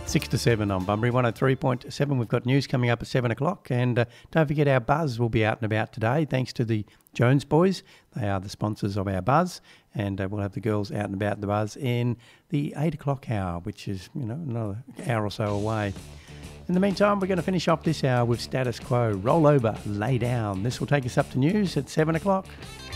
6 to 7 on Bunbury 103.7. We've got news coming up at 7 o'clock. And don't forget our buzz will be out and about today, thanks to the Jones boys. They are the sponsors of our buzz. And we'll have the girls out and about the buzz in the 8 o'clock hour, which is, another hour or so away. In the meantime, we're going to finish off this hour with Status Quo. Roll over, lay down. This will take us up to news at 7 o'clock.